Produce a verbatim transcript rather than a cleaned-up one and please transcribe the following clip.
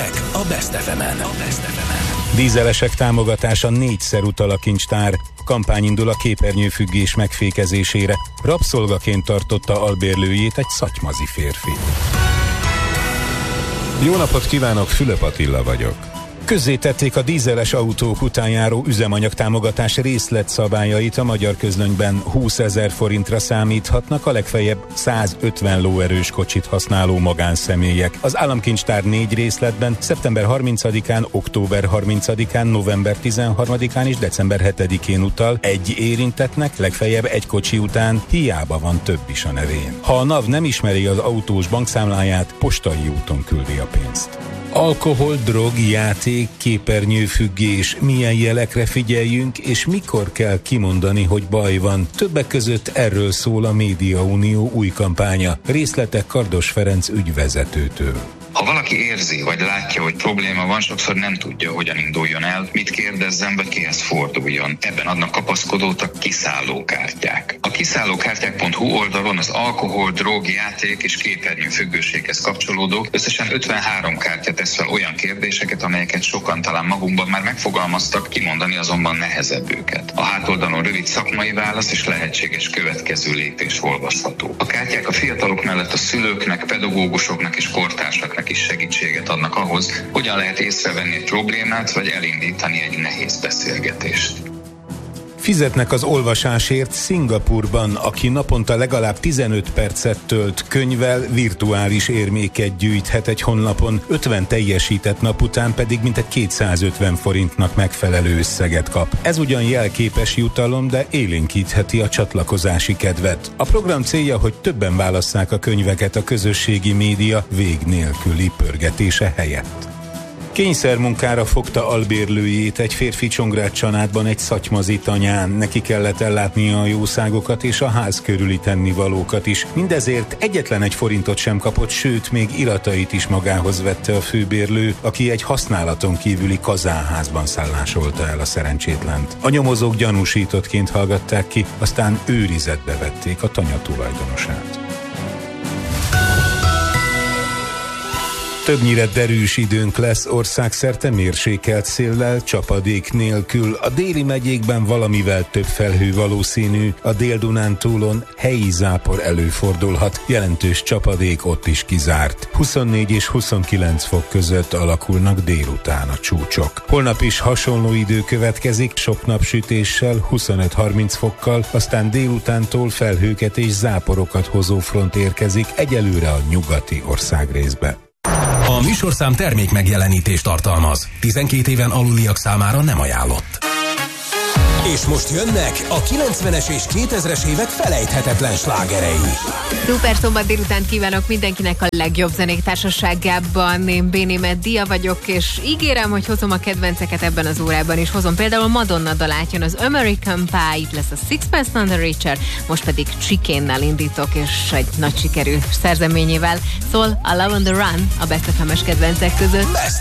hírek a Best ef emen. A Best ef emen. Dízelesek támogatása négyszer utal a kincstár. Kampány indul a képernyőfüggés megfékezésére. Rabszolgaként tartotta albérlőjét egy szatymazi férfi. Jó napot kívánok, Fülöp Attila vagyok. Közzétették a dízeles autók után járó üzemanyagtámogatás részletszabályait. A Magyar Közlönyben húszezer forintra számíthatnak a legfeljebb százötven lóerős kocsit használó magánszemélyek. Az államkincstár négy részletben szeptember harmincadikán, október harmincadikán, november tizenharmadikán és december hetedikén utal. Egy érintettnek legfeljebb egy kocsi után hiába van több is a nevén. Ha a NAV nem ismeri az autós bankszámláját, postai úton küldi a pénzt. Alkohol, drog, játék, képernyőfüggés, milyen jelekre figyeljünk, és mikor kell kimondani, hogy baj van. Többek között erről szól a Médiaunió új kampánya. Részletek Kardos Ferenc ügyvezetőtől. Ha valaki érzi, vagy látja, hogy probléma van, sokszor nem tudja, hogyan induljon el, mit kérdezzen, vagy kihez forduljon. Ebben adnak kapaszkodót a kiszállókártyák. A kiszállókártyák pont hu oldalon az alkohol, drog, játék és képernyőfüggőséghez kapcsolódó összesen ötvenhárom kártya tesz fel olyan kérdéseket, amelyeket sokan talán magunkban már megfogalmaztak, kimondani azonban nehezebb őket. A hátoldalon rövid szakmai válasz és lehetséges következő lépés olvasható. A kártyák a fiatalok mellett a szülőknek, pedagógusoknak és kortársaknak is segítséget adnak ahhoz, hogyan lehet észrevenni egy problémát, vagy elindítani egy nehéz beszélgetést. Fizetnek az olvasásért Szingapurban, aki naponta legalább tizenöt percet tölt könyvvel, virtuális érméket gyűjthet egy honlapon, ötven teljesített nap után pedig mintegy kétszázötven forintnak megfelelő összeget kap. Ez ugyan jelképes jutalom, de élénkítheti a csatlakozási kedvet. A program célja, hogy többen válasszák a könyveket a közösségi média vég nélküli pörgetése helyett. Kényszermunkára fogta albérlőjét egy férfi Csongrád-Csanádban egy szatymazi tanyán. Neki kellett ellátnia a jószágokat és a ház körüli tennivalókat is. Mindezért egyetlen egy forintot sem kapott, sőt, még iratait is magához vette a főbérlő, aki egy használaton kívüli kazánházban szállásolta el a szerencsétlent. A nyomozók gyanúsítottként hallgatták ki, aztán őrizetbe vették a tanya tulajdonosát. Többnyire derűs időnk lesz, országszerte mérsékelt széllel, csapadék nélkül. A déli megyékben valamivel több felhő valószínű, a Dél-Dunántúlon helyi zápor előfordulhat, jelentős csapadék ott is kizárt. huszonnégy és huszonkilenc fok között alakulnak délután a csúcsok. Holnap is hasonló idő következik, sok napsütéssel, huszonöt-harminc fokkal, aztán délutántól felhőket és záporokat hozó front érkezik egyelőre a nyugati országrészbe. A műsorszám termék megjelenítést tartalmaz. tizenkét éven aluliak számára nem ajánlott. És most jönnek a kilencvenes és kétezres évek felejthetetlen slágerei. Szuper szombat délután kívánok mindenkinek a legjobb zenék társaságában. Én Bénémet Dia vagyok, és ígérem, hogy hozom a kedvenceket ebben az órában is. Hozom például Madonna dalát, jön az American Pie, itt lesz a Sixpence None the Richer, most pedig Chicane-nel indítok, és egy nagy sikerű szerzeményével szól a Love on the Run a Best ef emes kedvencek között.